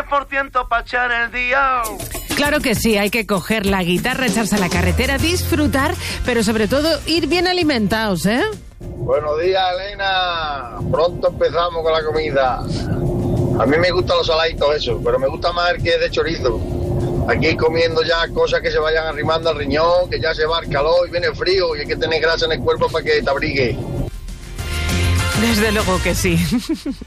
100% para echar el día. Claro que sí, hay que coger la guitarra, echarse a la carretera, disfrutar, pero sobre todo ir bien alimentados, ¿eh? Buenos días, Elena. Pronto empezamos con la comida. A mí me gustan los saladitos eso, pero me gusta más el que es de chorizo. Aquí comiendo ya cosas que se vayan arrimando al riñón, que ya se va el calor y viene el frío y hay que tener grasa en el cuerpo para que te abrigue. Desde luego que sí.